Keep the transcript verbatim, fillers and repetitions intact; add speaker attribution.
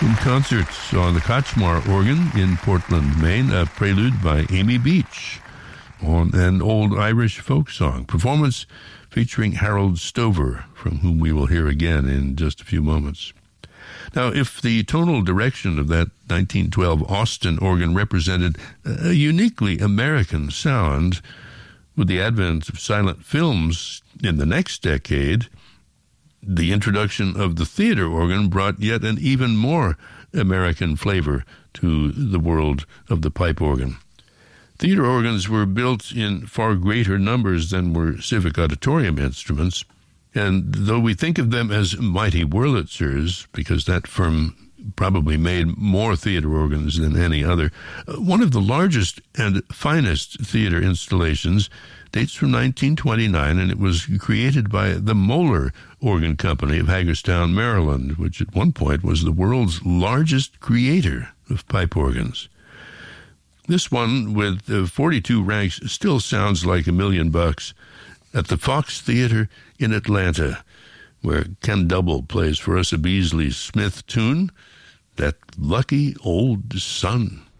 Speaker 1: In concert on the Kachmar organ in Portland, Maine, a prelude by Amy Beach on an old Irish folk song. Performance featuring Harold Stover, from whom we will hear again in just a few moments. Now, if the tonal direction of that nineteen twelve Austin organ represented a uniquely American sound, with the advent of silent films in the next decade, the introduction of the theater organ brought yet an even more American flavor to the world of the pipe organ. Theater organs were built in far greater numbers than were civic auditorium instruments, and though we think of them as mighty Wurlitzers, because that firm probably made more theater organs than any other, one of the largest and finest theater installations dates from nineteen twenty-nine, and it was created by the Moeller Organ Company of Hagerstown, Maryland, which at one point was the world's largest creator of pipe organs. This one, with uh, forty-two ranks, still sounds like a million bucks at the Fox Theater in Atlanta, where Ken Double plays for us a Beasley Smith tune, That Lucky Old Sun.